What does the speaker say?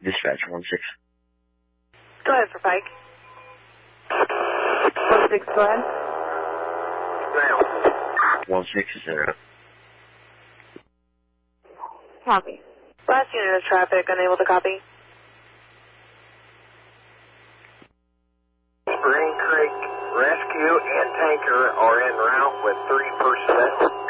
Dispatch 1-6. Go ahead for Pike. 1-6, go ahead. Now. 1-6-0. Copy. Last unit of traffic, unable to copy. Spring Creek Rescue and Tanker are en route with 3 personnel.